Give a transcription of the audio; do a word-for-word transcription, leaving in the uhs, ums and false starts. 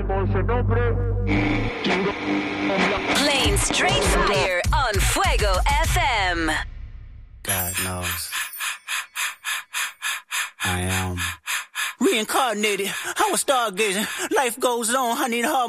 Playing straight fire on Fuego F M. God knows. I am reincarnated. I was stargazing. Life goes on. I need hard.